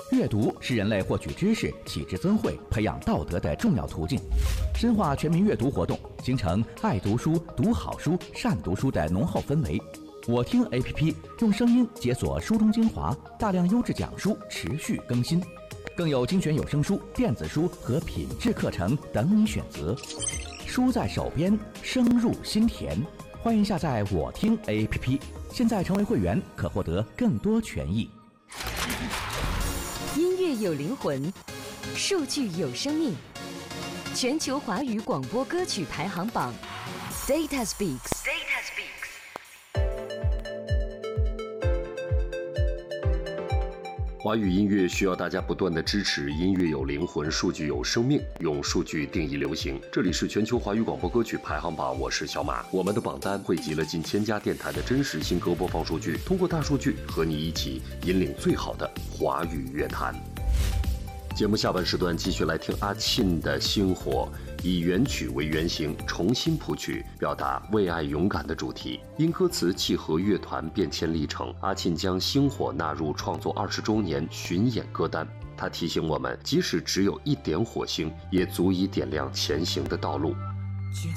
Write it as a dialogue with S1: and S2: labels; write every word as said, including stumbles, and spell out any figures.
S1: 阅读是人类获取知识、启智增慧、培养道德的重要途径。深化全民阅读活动，形成爱读书、读好书、善读书的浓厚氛围。我听 A P P 用声音解锁书中精华，大量优质讲书持续更新，更有精选有声书、电子书和品质课程等你选择。书在手边，声入心田。欢迎下载我听 A P P， 现在成为会员可获得更多权益。
S2: 音乐有灵魂，数据有生命。全球华语广播歌曲排行榜 Data Speaks。Data Speaks。
S3: 华语音乐需要大家不断的支持，音乐有灵魂，数据有生命，用数据定义流行。这里是全球华语广播歌曲排行榜，我是小马。我们的榜单汇集了近千家电台的真实新歌播放数据，通过大数据和你一起引领最好的华语乐坛。节目下半时段继续来听阿沁的《星火》，以原曲为原型重新谱曲，表达为爱勇敢的主题。因歌词契合乐团变迁历程，阿沁将《星火》纳入创作二十周年巡演歌单。他提醒我们，即使只有一点火星，也足以点亮前行的道路。